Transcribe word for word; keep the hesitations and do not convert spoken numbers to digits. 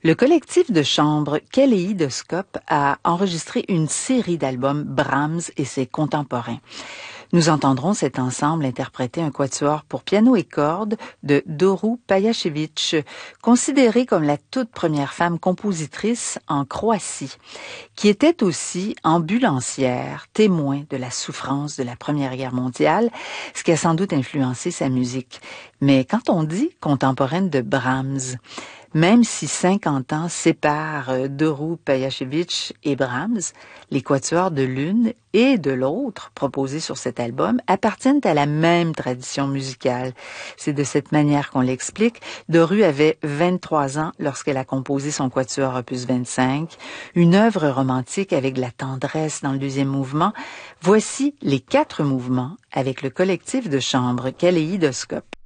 Le collectif de chambre Kaléidoscope a enregistré une série d'albums Brahms et ses contemporains. Nous entendrons cet ensemble interpréter un quatuor pour piano et cordes de Doru Pajašević, considérée comme la toute première femme compositrice en Croatie, qui était aussi ambulancière, témoin de la souffrance de la Première Guerre mondiale, ce qui a sans doute influencé sa musique. Mais quand on dit contemporaine de Brahms, même si cinquante ans séparent Doru Pajašević et Brahms, les quatuors de l'une et de l'autre proposés sur cet album appartiennent à la même tradition musicale. C'est de cette manière qu'on l'explique. Doru avait vingt-trois ans lorsqu'elle a composé son quatuor opus vingt-cinq, une œuvre romantique avec de la tendresse dans le deuxième mouvement. Voici les quatre mouvements avec le collectif de chambre Kaléidoscope.